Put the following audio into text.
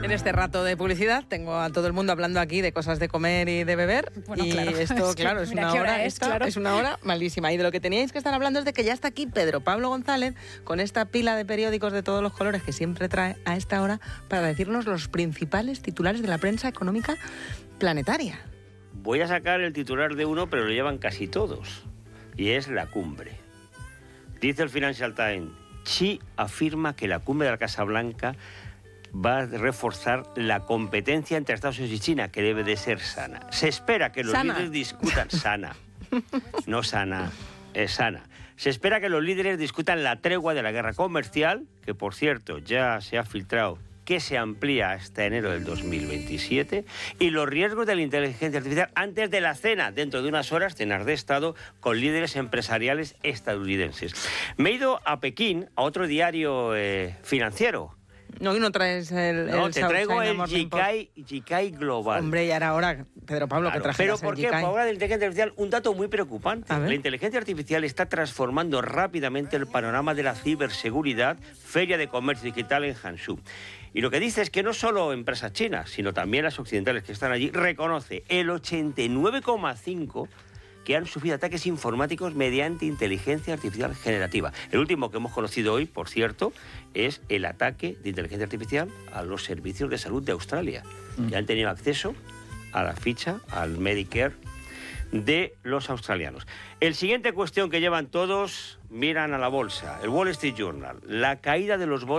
en este rato de publicidad tengo a todo el mundo hablando aquí de cosas de comer y de beber. Bueno, y claro, esto, claro, es una hora, es una hora malísima. Y de lo que teníais que estar hablando es de que ya está aquí Pedro Pablo González con esta pila de periódicos de todos los colores que siempre trae a esta hora para decirnos los principales titulares de la prensa económica planetaria. Voy a sacar el titular de uno, pero lo llevan casi todos. Y es la cumbre. Dice el Financial Times, Xi afirma que la cumbre de la Casa Blanca va a reforzar la competencia entre Estados Unidos y China, que debe de ser sana. Se espera que los líderes discutan... Sana. No sana, es sana. Se espera que los líderes discutan la tregua de la guerra comercial, que por cierto ya se ha filtrado que se amplía hasta enero del 2027, y los riesgos de la inteligencia artificial antes de la cena, dentro de unas horas, cenar de Estado con líderes empresariales estadounidenses. Me he ido a Pekín, a otro diario financiero. No, y no traes el No, te traigo el Jikai Jikai Global. Hombre, ya era hora, Pedro Pablo, claro, que trajeras pero ¿por el qué? Jikai. Por ahora de la inteligencia artificial, un dato muy preocupante. La inteligencia artificial está transformando rápidamente el panorama de la ciberseguridad, feria de comercio digital en Hangzhou. Y lo que dice es que no solo empresas chinas, sino también las occidentales que están allí, reconoce el 89,5% que han sufrido ataques informáticos mediante inteligencia artificial generativa. El último que hemos conocido hoy, por cierto, es el ataque de inteligencia artificial a los servicios de salud de Australia. Ya han tenido acceso a la ficha, al Medicare de los australianos. El siguiente cuestión que llevan todos, miran a la bolsa, el Wall Street Journal, la caída de los bonos